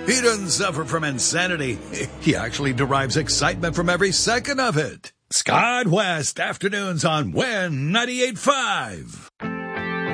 He doesn't suffer from insanity. He actually derives excitement from every second of it. Scott West, afternoons on WIN 98.5.